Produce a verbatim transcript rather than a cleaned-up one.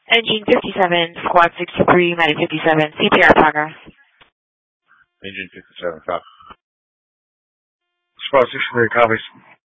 Engine fifty-seven, Squad sixty-three, Medic fifty-seven, C P R progress. Engine fifty-seven, copy. Squad sixty-three, copies.